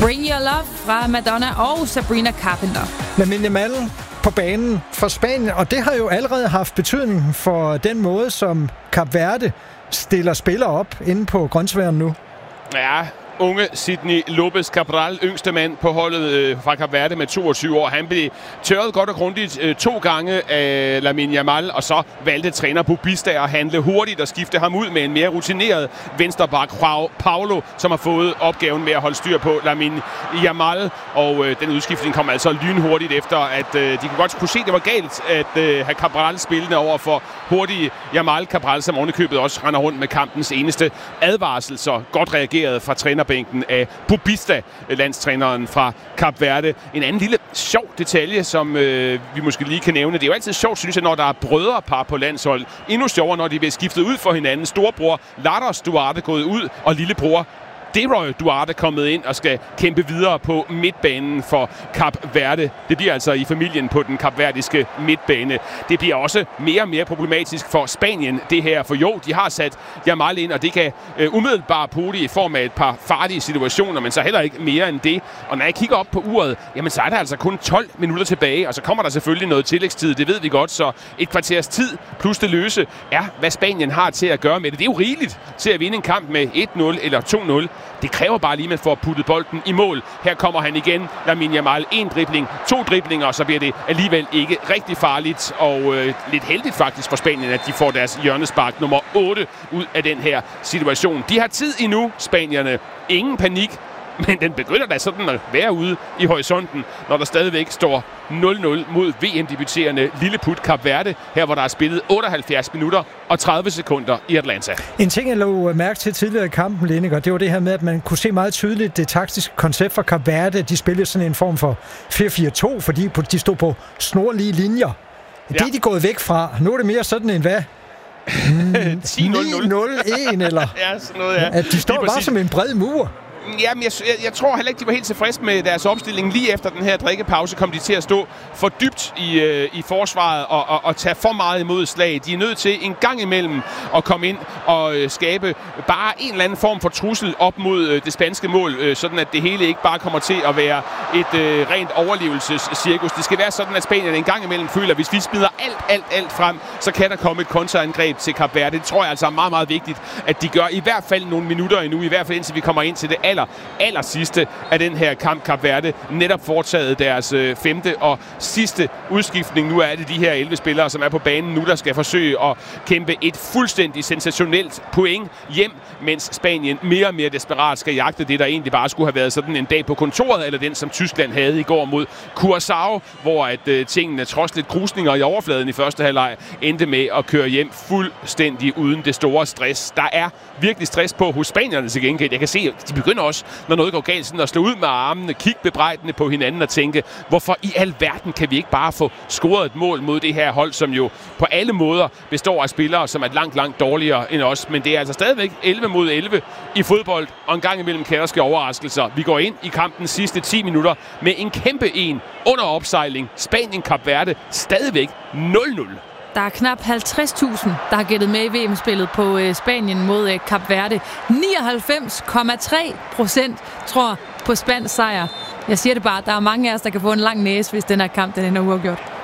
Bring Your Love fra Madonna og Sabrina Carpenter. Lamine Yamal på banen for Spanien, og det har jo allerede haft betydning for den måde, som Kap Verde stiller spillere op inde på grønsværen nu. Ja, unge Sidney Lopez Cabral, yngste mand på holdet fra Kap Verde med 22 år. Han blev tørret godt og grundigt 2 gange af Lamine Yamal, og så valgte træner Bubista at handle hurtigt og skifte ham ud med en mere rutineret venstreback, João Paulo, som har fået opgaven med at holde styr på Lamine Yamal. Og den udskiftning kom altså lynhurtigt efter, at de kunne se, at det var galt at have Cabral spillende over for hurtige Yamal. Cabral, som ovenikøbet også render rundt med kampens eneste advarsel, så godt reageret fra trænerbænken af Bubista, landstræneren fra Kap Verde. En anden lille sjov detalje, som vi måske lige kan nævne. Det er jo altid sjovt, synes jeg, når der er brødrepar på landshold. Endnu sjovere, når de bliver skiftet ud for hinanden. Storbror Lados Duarte gået ud, og lillebror Deroy Duarte kommet ind og skal kæmpe videre på midtbanen for Kap Verde. Det bliver altså i familien på den kapverdiske midtbane. Det bliver også mere og mere problematisk for Spanien, det her. For jo, de har sat Yamal ind, og det kan umiddelbart putte i form af et par farlige situationer, men så heller ikke mere end det. Og når jeg kigger op på uret, jamen så er der altså kun 12 minutter tilbage, og så kommer der selvfølgelig noget tillægstid, det ved vi godt, så et kvarters tid plus det løse er, hvad Spanien har til at gøre med det. Det er jo rigeligt til at vinde en kamp med 1-0 eller 2-0. Det kræver bare lige, at man får puttet bolden i mål. Her kommer han igen, Lamine Yamal. 1 dribling, 2 driblinger, og så bliver det alligevel ikke rigtig farligt. Og lidt heldigt faktisk for Spanien, at de får deres hjørnespark nummer 8 ud af den her situation. De har tid endnu, spanierne. Ingen panik. Men den begynder da sådan at være ude i horisonten, når der stadigvæk står 0-0 mod VM-debuterende Lilleput Kap Verde, her hvor der er spillet 78 minutter og 30 sekunder i Atlanta. En ting, jeg lå mærke til tidligere i kampen, Lineker, det var det her med, at man kunne se meget tydeligt det taktiske koncept for Kap Verde. De spillede sådan en form for 4-4-2, fordi de stod på snorlige linjer. Det er de gået væk fra. Nu er det mere sådan en hvad? 10-0-0-1 eller? Ja, sådan noget, ja. At de står bare som en bred mur. Jamen, jeg tror heller ikke, de var helt tilfredse med deres opstilling. Lige efter den her drikkepause kom de til at stå for dybt i forsvaret og tage for meget imod slag. De er nødt til en gang imellem at komme ind og skabe bare en eller anden form for trussel op mod det spanske mål, sådan at det hele ikke bare kommer til at være et rent overlevelsescirkus. Det skal være sådan, at Spanien en gang imellem føler, at hvis vi smider alt frem, så kan der komme et kontraangreb til Kap Verde. Det tror jeg altså er meget, meget vigtigt, at de gør i hvert fald nogle minutter endnu, i hvert fald indtil vi kommer ind til det aller sidste af den her kamp. Kap Verde netop foretaget deres 5. og sidste udskiftning. Nu er det de her 11 spillere, som er på banen nu, der skal forsøge at kæmpe et fuldstændig sensationelt point hjem, mens Spanien mere og mere desperat skal jagte det, der egentlig bare skulle have været sådan en dag på kontoret, eller den, som Tyskland havde i går mod Curaçao, hvor at tingene trods lidt krusninger i overfladen i første halvleg endte med at køre hjem fuldstændig uden det store stress. Der er virkelig stress på hos spanierne til gengæld. Jeg kan se, at de begynder også, når noget går galt, sådan at slå ud med armene, kigge bebrejdende på hinanden og tænke, hvorfor i al verden kan vi ikke bare få scoret et mål mod det her hold, som jo på alle måder består af spillere, som er langt dårligere end os. Men det er altså stadigvæk 11 mod 11 i fodbold, og en gang imellem kan der ske overraskelser. Vi går ind i kampens sidste 10 minutter med en kæmpe en under opsejling. Spanien-Kap Verde stadigvæk 0-0. Der er knap 50.000, der har gættet med i VM-spillet på Spanien mod Kap Verde. 99,3% tror på spansk sejr. Jeg siger det bare, der er mange af os, der kan få en lang næse, hvis den her kamp den ender uafgjort.